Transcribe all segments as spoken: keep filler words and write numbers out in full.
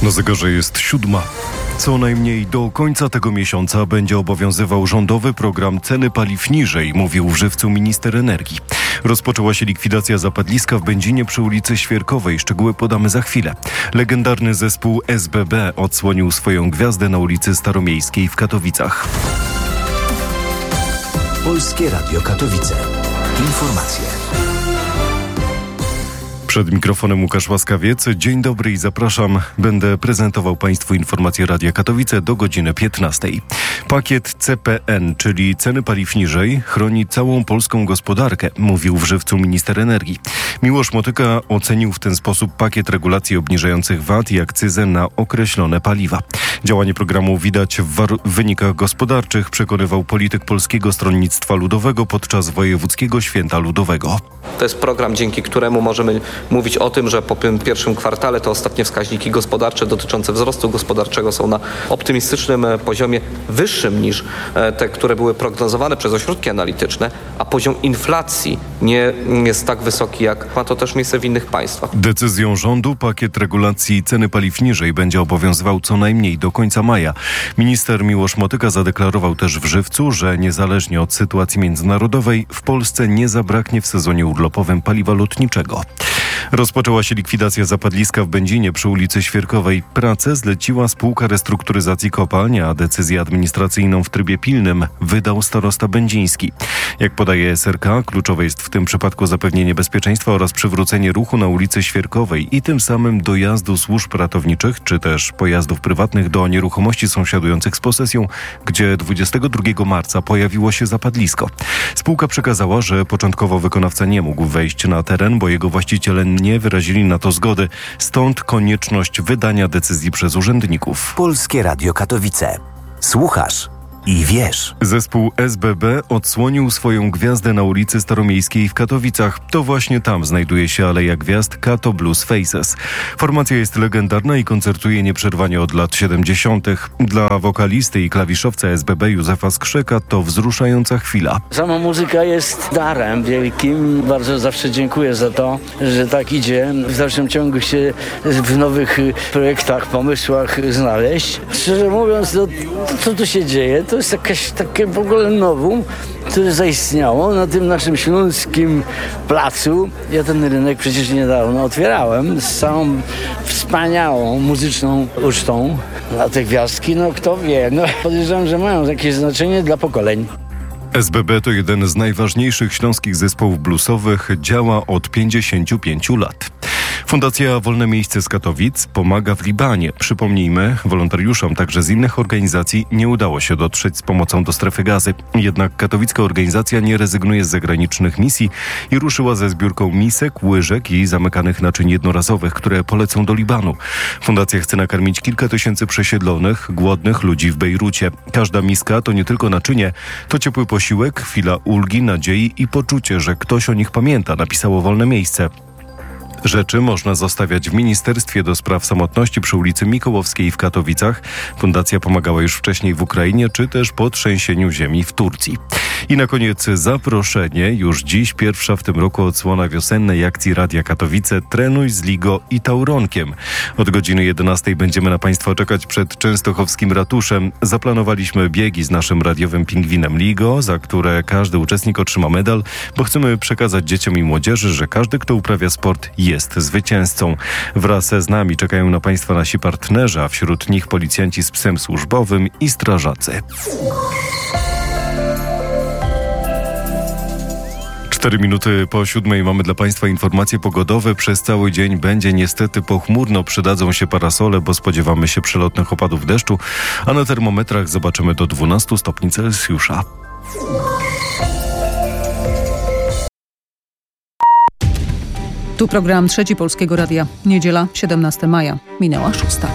Na zegarze jest siódma. Co najmniej do końca tego miesiąca będzie obowiązywał rządowy program ceny paliw niżej, mówił w Żywcu minister energii. Rozpoczęła się likwidacja zapadliska w Będzinie przy ulicy Świerkowej. Szczegóły podamy za chwilę. Legendarny zespół S B B odsłonił swoją gwiazdę na ulicy Staromiejskiej w Katowicach. Polskie Radio Katowice. Informacje. Przed mikrofonem Łukasz Łaskawiec. Dzień dobry i zapraszam. Będę prezentował Państwu informacje Radia Katowice do godziny piętnastej. Pakiet C P N, czyli ceny paliw niżej, chroni całą polską gospodarkę, mówił w Żywcu minister energii. Miłosz Motyka ocenił w ten sposób pakiet regulacji obniżających V A T i akcyzę na określone paliwa. Działanie programu widać w war- wynikach gospodarczych, przekonywał polityk Polskiego Stronnictwa Ludowego podczas Wojewódzkiego Święta Ludowego. To jest program, dzięki któremu możemy mówić o tym, że po pierwszym kwartale te ostatnie wskaźniki gospodarcze dotyczące wzrostu gospodarczego są na optymistycznym poziomie wyższym niż te, które były prognozowane przez ośrodki analityczne, a poziom inflacji nie jest tak wysoki, jak ma to też miejsce w innych państwach. Decyzją rządu pakiet regulacji ceny paliw niżej będzie obowiązywał co najmniej do końca maja. Minister Miłosz Motyka zadeklarował też w Żywcu, że niezależnie od sytuacji międzynarodowej w Polsce nie zabraknie w sezonie urlopowym paliwa lotniczego. Rozpoczęła się likwidacja zapadliska w Będzinie przy ulicy Świerkowej. Pracę zleciła spółka restrukturyzacji kopalni, a decyzję administracyjną w trybie pilnym wydał starosta będziński. Jak podaje S R K, kluczowe jest w tym przypadku zapewnienie bezpieczeństwa oraz przywrócenie ruchu na ulicy Świerkowej i tym samym dojazdu służb ratowniczych czy też pojazdów prywatnych do nieruchomości sąsiadujących z posesją, gdzie dwudziestego drugiego marca pojawiło się zapadlisko. Spółka przekazała, że początkowo wykonawca nie mógł wejść na teren, bo jego właściciele nie wyrazili na to zgody. Stąd konieczność wydania decyzji przez urzędników. Polskie Radio Katowice. Słuchasz i wiesz. Zespół S B B odsłonił swoją gwiazdę na ulicy Staromiejskiej w Katowicach. To właśnie tam znajduje się Aleja Gwiazd Kato Blues Faces. Formacja jest legendarna i koncertuje nieprzerwanie od lat siedemdziesiątych. Dla wokalisty i klawiszowca S B B Józefa Skrzeka to wzruszająca chwila. Sama muzyka jest darem wielkim. Bardzo zawsze dziękuję za to, że tak idzie. W dalszym ciągu się w nowych projektach, pomysłach znaleźć. Szczerze mówiąc, to, to co tu się dzieje, to jest jakieś takie w ogóle nowum, które zaistniało na tym naszym śląskim placu. Ja ten rynek przecież niedawno otwierałem z całą wspaniałą muzyczną ucztą. A te gwiazdki, no kto wie, no podejrzewam, że mają jakieś znaczenie dla pokoleń. S B B to jeden z najważniejszych śląskich zespołów bluesowych, działa od pięćdziesięciu pięciu lat. Fundacja Wolne Miejsce z Katowic pomaga w Libanie. Przypomnijmy, wolontariuszom także z innych organizacji nie udało się dotrzeć z pomocą do strefy Gazy. Jednak katowicka organizacja nie rezygnuje z zagranicznych misji i ruszyła ze zbiórką misek, łyżek i zamykanych naczyń jednorazowych, które polecą do Libanu. Fundacja chce nakarmić kilka tysięcy przesiedlonych, głodnych ludzi w Bejrucie. Każda miska to nie tylko naczynie, to ciepły posiłek, chwila ulgi, nadziei i poczucie, że ktoś o nich pamięta, napisało Wolne Miejsce. Rzeczy można zostawiać w Ministerstwie do Spraw Samotności przy ulicy Mikołowskiej w Katowicach. Fundacja pomagała już wcześniej w Ukrainie, czy też po trzęsieniu ziemi w Turcji. I na koniec zaproszenie. Już dziś pierwsza w tym roku odsłona wiosennej akcji Radia Katowice Trenuj z Ligo i Tauronkiem. Od godziny jedenastej będziemy na Państwa czekać przed częstochowskim ratuszem. Zaplanowaliśmy biegi z naszym radiowym pingwinem Ligo, za które każdy uczestnik otrzyma medal, bo chcemy przekazać dzieciom i młodzieży, że każdy, kto uprawia sport, jest zwycięzcą. Wraz z nami czekają na Państwa nasi partnerzy, a wśród nich policjanci z psem służbowym i strażacy. Cztery minuty po siódmej mamy dla Państwa informacje pogodowe. Przez cały dzień będzie niestety pochmurno, przydadzą się parasole, bo spodziewamy się przelotnych opadów deszczu, a na termometrach zobaczymy do dwunastu stopni Celsjusza. Tu program Trzeci Polskiego Radia. Niedziela, siedemnastego maja. Minęła szósta.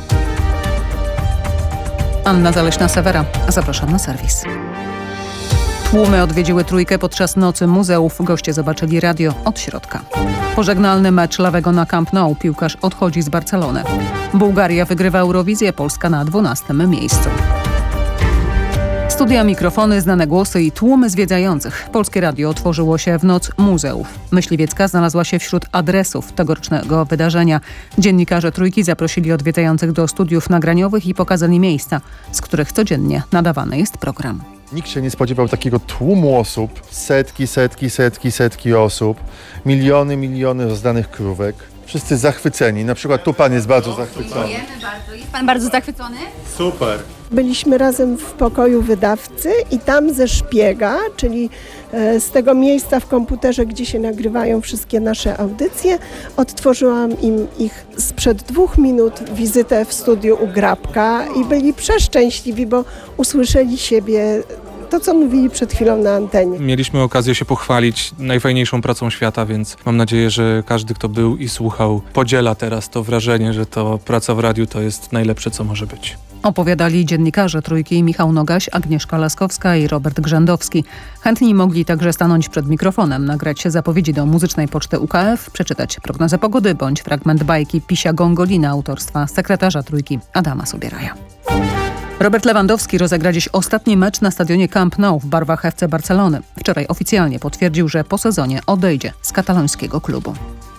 Anna Zaleśna-Sewera. Zapraszam na serwis. Tłumy odwiedziły Trójkę podczas Nocy Muzeów. Goście zobaczyli radio od środka. Pożegnalny mecz Lawego na Camp Nou. Piłkarz odchodzi z Barcelony. Bułgaria wygrywa Eurowizję, Polska na dwunastym miejscu. Studia, mikrofony, znane głosy i tłumy zwiedzających. Polskie Radio otworzyło się w noc muzeów. Myśliwiecka znalazła się wśród adresów tegorocznego wydarzenia. Dziennikarze Trójki zaprosili odwiedzających do studiów nagraniowych i pokazali miejsca, z których codziennie nadawany jest program. Nikt się nie spodziewał takiego tłumu osób. Setki, setki, setki, setki osób. Miliony, miliony rozdanych krówek. Wszyscy zachwyceni. Na przykład tu pan jest bardzo zachwycony. Dziękujemy bardzo. Jest pan bardzo zachwycony? Super. Byliśmy razem w pokoju wydawcy i tam ze szpiega, czyli z tego miejsca w komputerze, gdzie się nagrywają wszystkie nasze audycje, odtworzyłam im ich sprzed dwóch minut wizytę w studiu u Grabka i byli przeszczęśliwi, bo usłyszeli siebie, to co mówili przed chwilą na antenie. Mieliśmy okazję się pochwalić najfajniejszą pracą świata, więc mam nadzieję, że każdy, kto był i słuchał, podziela teraz to wrażenie, że to praca w radiu to jest najlepsze, co może być. Opowiadali dziennikarze Trójki Michał Nogaś, Agnieszka Laskowska i Robert Grzędowski. Chętni mogli także stanąć przed mikrofonem, nagrać się zapowiedzi do muzycznej poczty U K F, przeczytać prognozę pogody bądź fragment bajki Pisia Gongolina autorstwa sekretarza Trójki Adama Sobieraja. Robert Lewandowski rozegra dziś ostatni mecz na stadionie Camp Nou w barwach F C Barcelony. Wczoraj oficjalnie potwierdził, że po sezonie odejdzie z katalońskiego klubu.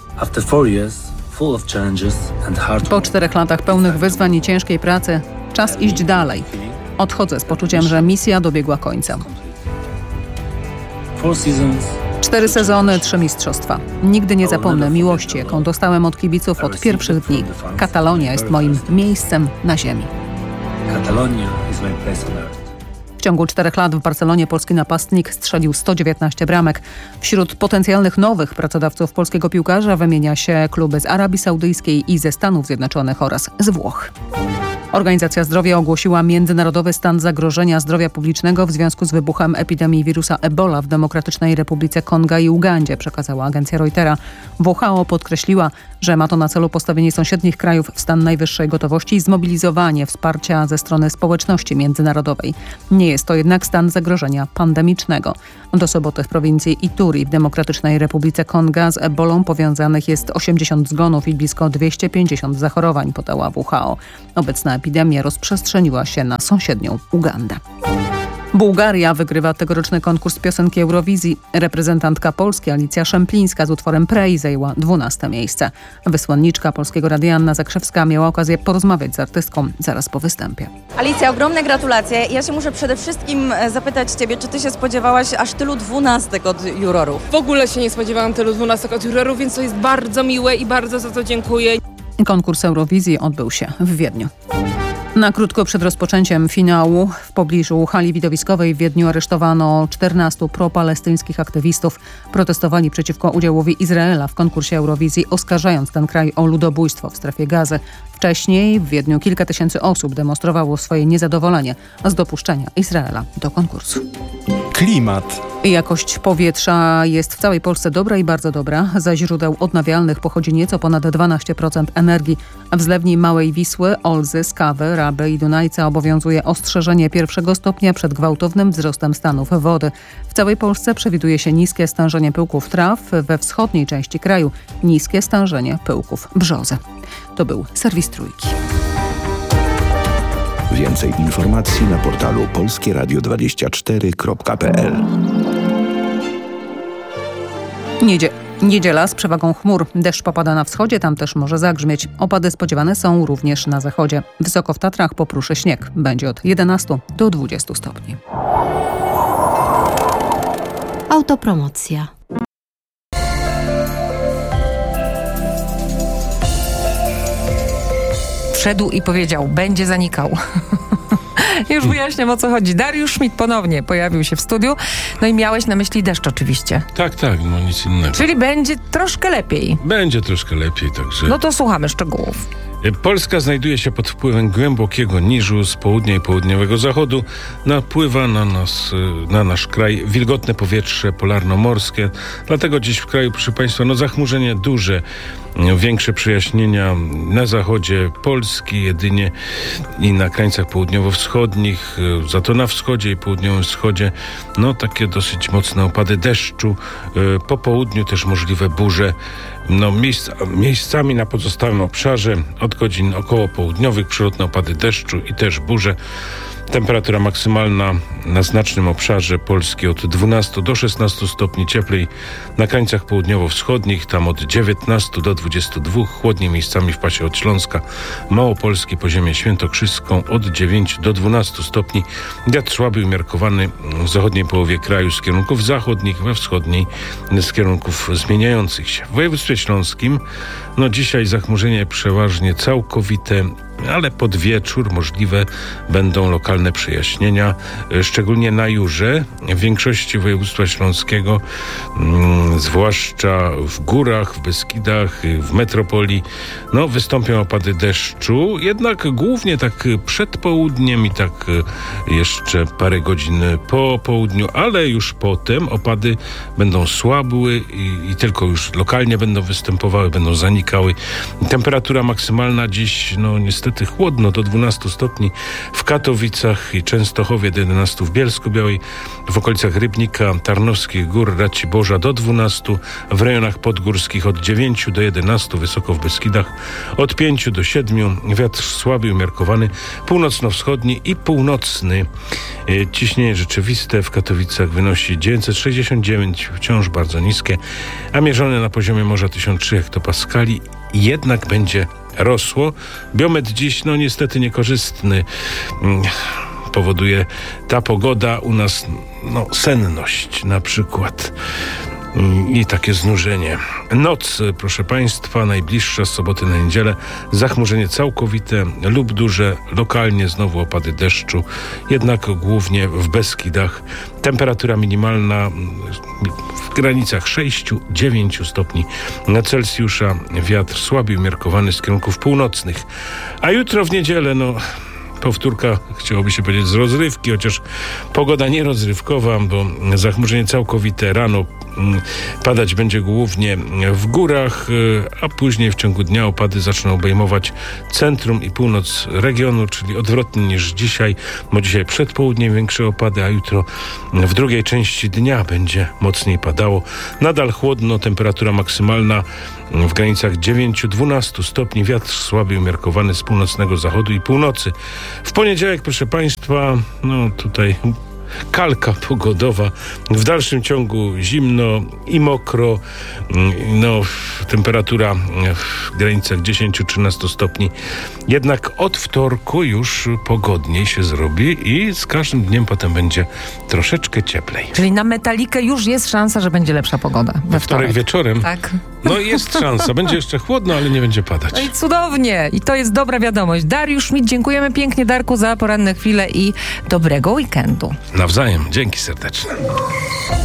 Po czterech latach pełnych wyzwań i ciężkiej pracy czas iść dalej. Odchodzę z poczuciem, że misja dobiegła końca. Cztery sezony, trzy mistrzostwa. Nigdy nie zapomnę miłości, jaką dostałem od kibiców od pierwszych dni. Katalonia jest moim miejscem na ziemi. W ciągu czterech lat w Barcelonie polski napastnik strzelił sto dziewiętnaście bramek. Wśród potencjalnych nowych pracodawców polskiego piłkarza wymienia się kluby z Arabii Saudyjskiej i ze Stanów Zjednoczonych oraz z Włoch. Organizacja Zdrowia ogłosiła międzynarodowy stan zagrożenia zdrowia publicznego w związku z wybuchem epidemii wirusa Ebola w Demokratycznej Republice Konga i Ugandzie, przekazała agencja Reutera. W H O podkreśliła, że ma to na celu postawienie sąsiednich krajów w stan najwyższej gotowości i zmobilizowanie wsparcia ze strony społeczności międzynarodowej. Nie jest to jednak stan zagrożenia pandemicznego. Do soboty w prowincji Ituri w Demokratycznej Republice Konga z Ebolą powiązanych jest osiemdziesiąt zgonów i blisko dwieście pięćdziesiąt zachorowań, podała W H O. Obecna epidemia rozprzestrzeniła się na sąsiednią Ugandę. Bułgaria wygrywa tegoroczny konkurs piosenki Eurowizji. Reprezentantka Polski Alicja Szemplińska z utworem Prej zajęła dwunaste miejsce. Wysłanniczka Polskiego Radia Anna Zakrzewska miała okazję porozmawiać z artystką zaraz po występie. Alicja, ogromne gratulacje. Ja się muszę przede wszystkim zapytać Ciebie, czy Ty się spodziewałaś aż tylu dwunastek od jurorów? W ogóle się nie spodziewałam tylu dwunastek od jurorów, więc to jest bardzo miłe i bardzo za to dziękuję. Konkurs Eurowizji odbył się w Wiedniu. Na krótko przed rozpoczęciem finału w pobliżu hali widowiskowej w Wiedniu aresztowano czternastu propalestyńskich aktywistów. Protestowali przeciwko udziałowi Izraela w konkursie Eurowizji, oskarżając ten kraj o ludobójstwo w strefie Gazy. Wcześniej w Wiedniu kilka tysięcy osób demonstrowało swoje niezadowolenie z dopuszczenia Izraela do konkursu. Klimat. Jakość powietrza jest w całej Polsce dobra i bardzo dobra. Ze źródeł odnawialnych pochodzi nieco ponad dwanaście procent energii. W zlewni Małej Wisły, Olzy, Skawy, Raby i Dunajca obowiązuje ostrzeżenie pierwszego stopnia przed gwałtownym wzrostem stanów wody. W całej Polsce przewiduje się niskie stężenie pyłków traw, we wschodniej części kraju niskie stężenie pyłków brzozy. To był serwis Trójki. Więcej informacji na portalu polskie radio dwadzieścia cztery kropka p l. Niedzie- Niedziela z przewagą chmur. Deszcz popada na wschodzie, tam też może zagrzmieć. Opady spodziewane są również na zachodzie. Wysoko w Tatrach popruszy śnieg. Będzie od jedenastu do dwudziestu stopni. Autopromocja. Wszedł i powiedział, będzie zanikał. Już wyjaśniam, o co chodzi. Dariusz Schmidt ponownie pojawił się w studiu. No i miałeś na myśli deszcz oczywiście. Tak, tak, no nic innego. Czyli będzie troszkę lepiej. Będzie troszkę lepiej, także... No to słuchamy szczegółów. Polska znajduje się pod wpływem głębokiego niżu z południa i południowego zachodu. Napływa na nas, na nasz kraj wilgotne powietrze polarno-morskie. Dlatego dziś w kraju, proszę Państwa, no zachmurzenie duże, większe przejaśnienia na zachodzie Polski jedynie i na krańcach południowo-wschodnich, za to na wschodzie i południowym wschodzie, no takie dosyć mocne opady deszczu. Po południu też możliwe burze. No, miejsca, miejscami na pozostałym obszarze od godzin około południowych przelotne opady deszczu i też burze. Temperatura maksymalna na znacznym obszarze Polski od dwunastu do szesnastu stopni, cieplej na krańcach południowo-wschodnich, tam od dziewiętnastu do dwudziestu dwóch, chłodniej miejscami w pasie od Śląska, Małopolski, poziomie świętokrzyską od dziewięciu do dwunastu stopni. Wiatr słaby umiarkowany w zachodniej połowie kraju z kierunków zachodnich, we wschodniej z kierunków zmieniających się. W województwie śląskim no dzisiaj zachmurzenie przeważnie całkowite, ale pod wieczór możliwe będą lokalne przejaśnienia, szczególnie na Jurze, w większości województwa śląskiego, mm, zwłaszcza w górach, w Beskidach, w metropolii, no wystąpią opady deszczu, jednak głównie tak przed południem i tak jeszcze parę godzin po południu, ale już potem opady będą słabły i, i tylko już lokalnie będą występowały, będą zanikały. Temperatura maksymalna dziś, no niestety chłodno, do dwunastu stopni w Katowicach i Częstochowie, do jedenastu w Bielsku-Białej, w okolicach Rybnika, Tarnowskich Gór, Raciborza do dwunastu, w rejonach podgórskich od dziewięciu do jedenastu, wysoko w Beskidach od pięciu do siedmiu, wiatr słaby umiarkowany, północno-wschodni i północny. Ciśnienie rzeczywiste w Katowicach wynosi dziewięćset sześćdziesiąt dziewięć, wciąż bardzo niskie, a mierzone na poziomie morza tysiąc trzy hektopaskali, jednak będzie rosło. Biometr dziś, no niestety niekorzystny. Powoduje ta pogoda u nas, no senność na przykład i takie znużenie. Noc, proszę Państwa, najbliższa z soboty na niedzielę, zachmurzenie całkowite lub duże, lokalnie znowu opady deszczu, jednak głównie w Beskidach. Temperatura minimalna w granicach sześciu do dziewięciu stopni Celsjusza, wiatr słaby umiarkowany z kierunków północnych. A jutro w niedzielę, no powtórka, chciałoby się powiedzieć, z rozrywki, chociaż pogoda nierozrywkowa, bo zachmurzenie całkowite rano padać będzie głównie w górach, a później w ciągu dnia opady zaczną obejmować centrum i północ regionu, czyli odwrotnie niż dzisiaj, bo dzisiaj przed południem większe opady, a jutro w drugiej części dnia będzie mocniej padało. Nadal chłodno, temperatura maksymalna w granicach dziewięciu do dwunastu stopni, wiatr słaby umiarkowany z północnego zachodu i północy. W poniedziałek, proszę Państwa, no tutaj kalka pogodowa, w dalszym ciągu zimno i mokro, no temperatura w granicach dziesięciu do trzynastu stopni, jednak od wtorku już pogodniej się zrobi i z każdym dniem potem będzie troszeczkę cieplej. Czyli na Metalikę już jest szansa, że będzie lepsza pogoda we wtorek. Wtorek wieczorem? Tak. No jest szansa, będzie jeszcze chłodno, ale nie będzie padać. No i cudownie. I to jest dobra wiadomość. Dariusz Schmidt, dziękujemy pięknie, Darku, za poranne chwile i dobrego weekendu. Nawzajem. Dzięki serdeczne.